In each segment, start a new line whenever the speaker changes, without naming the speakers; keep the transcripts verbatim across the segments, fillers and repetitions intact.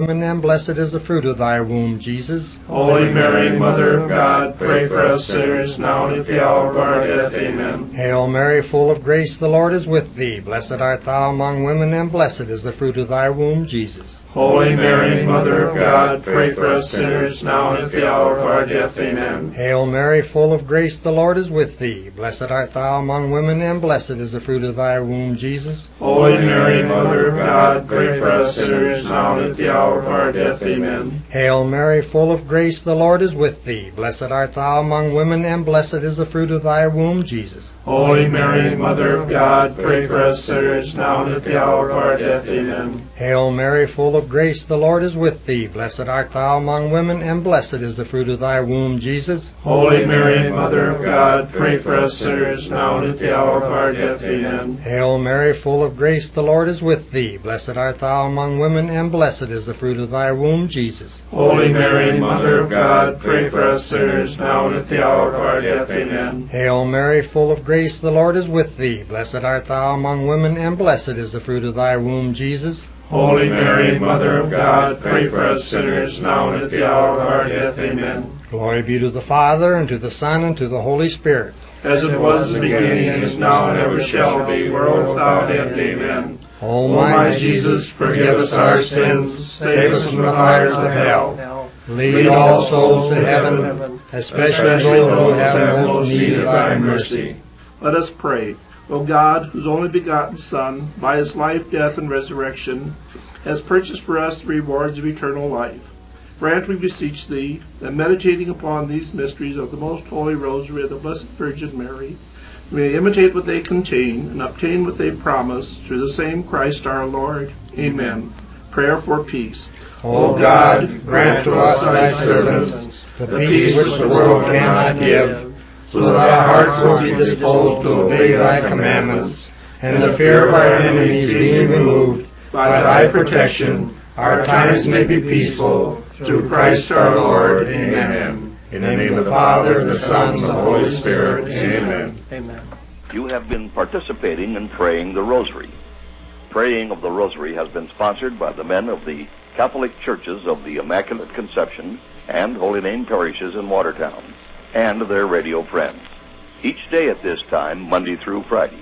women, and blessed is the fruit of thy womb, Jesus.
Holy Mary, Mother of God, pray for us sinners, now and at the hour of our death. Amen.
Hail Mary, full of grace, the Lord is with thee. Blessed art thou among women, and blessed is the fruit of thy womb, Jesus.
Holy Mary, Mother of God, pray for us sinners, now and at the hour of our death. Amen.
Hail Mary, full of grace, the Lord is with thee. Blessed art thou among women, and blessed is the fruit of thy womb, Jesus.
Holy Mary, Mother of God, pray for us sinners, now and at the hour of our death. Amen.
Hail Mary, full of grace, the Lord is with thee. Blessed art thou among women, and blessed is the fruit of thy womb, Jesus.
Holy Mary, Mother of God, pray for us sinners, now and at the hour of our death. Amen.
Hail Mary, full of grace, the Lord is with thee. Blessed art thou among women, and blessed is the fruit of thy womb, Jesus.
Holy Mary, Mother of God, pray for us sinners, now and at the hour of our death. Amen.
Hail Mary, full of grace, the Lord is with thee. Blessed art thou among women, and blessed is the fruit of thy womb, Jesus.
Holy Mary, Mother of God, pray for us sinners, now and at the hour of our death. Amen.
Hail Mary, full of grace, the Lord is with thee. Blessed art thou among women, and blessed is the fruit of thy womb, Jesus.
Holy Mary, Mother of God, pray for us sinners, now and at the hour of our death. Amen.
Glory be to the Father, and to the Son, and to the Holy Spirit.
As it was in the beginning, is now, and ever shall be, world without end. Amen.
O
my Jesus, forgive us our sins, save us from the fires of hell.
Lead all souls to heaven, especially those who have most need of thy mercy.
Let us pray. O God, whose only begotten Son, by his life, death, and resurrection, has purchased for us the rewards of eternal life, grant, we beseech thee, that meditating upon these mysteries of the most holy rosary of the Blessed Virgin Mary, we may imitate what they contain and obtain what they promise, through the same Christ our Lord. Amen. Prayer for peace.
O God, grant to us thy servants the peace which the world cannot give, so that our hearts will be disposed to obey thy commandments, and the fear of our enemies being removed, by thy protection, our times may be peaceful, through Christ our Lord. Amen. In the name of the Father, the Son, and the Holy Spirit. Amen.
Amen.
You have been participating in praying the Rosary. Praying of the Rosary has been sponsored by the men of the Catholic Churches of the Immaculate Conception and Holy Name parishes in Watertown, and their radio friends, each day at this time, Monday through Friday.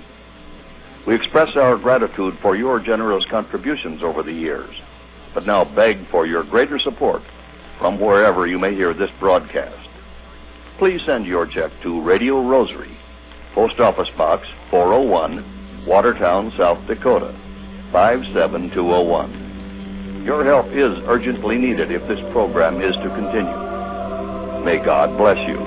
We express our gratitude for your generous contributions over the years, but now beg for your greater support from wherever you may hear this broadcast. Please send your check to Radio Rosary, Post Office Box four oh one, Watertown, South Dakota, five seven two oh one. Your help is urgently needed if this program is to continue. May God bless you.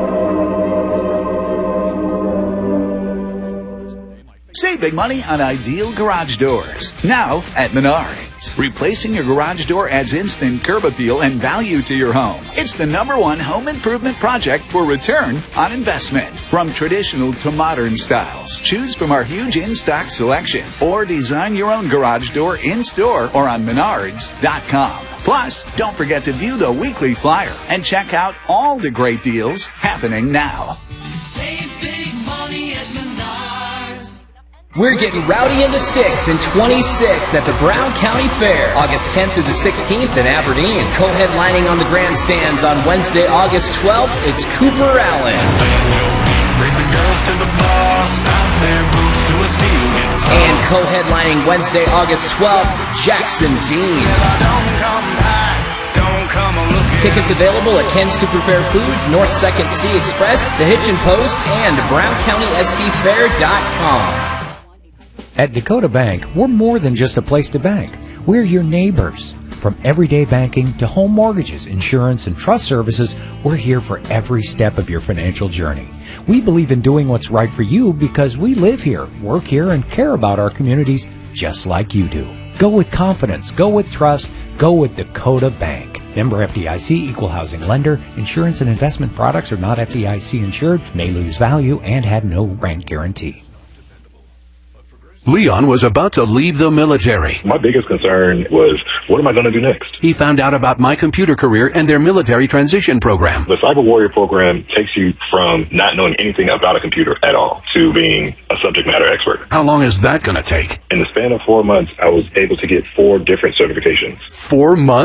Save big money on ideal garage doors. Now at Menards. Replacing your garage door adds instant curb appeal and value to your home. It's the number one home improvement project for return on investment. From traditional to modern styles, choose from our huge in-stock selection or design your own garage door in-store or on menards dot com. Plus, don't forget to view the weekly flyer and check out all the great deals happening now.
Save big money at Menards.
We're getting rowdy in the sticks in twenty-six at the Brown County Fair, August tenth through the sixteenth in Aberdeen. Co-headlining on the grandstands on Wednesday, August twelfth, it's Cooper Allen. And co-headlining Wednesday, August twelfth, Jackson Dean. Tickets available at Ken Superfair Foods, North second C Express, The Hitchin Post, and brown county s d fair dot com.
At Dakota Bank, we're more than just a place to bank. We're your neighbors. From everyday banking to home mortgages, insurance, and trust services, we're here for every step of your financial journey. We believe in doing what's right for you because we live here, work here, and care about our communities just like you do. Go with confidence. Go with trust. Go with Dakota Bank. Member F D I C, equal housing lender. Insurance and investment products are not F D I C insured, may lose value, and have no rent guarantee.
Leon was about to leave the military.
My biggest concern was, what am I going to do next?
He found out about My Computer Career and their military transition program.
The Cyber Warrior program takes you from not knowing anything about a computer at all to being a subject matter expert.
How long is that going to take?
In the span of four months, I was able to get four different certifications.
Four months?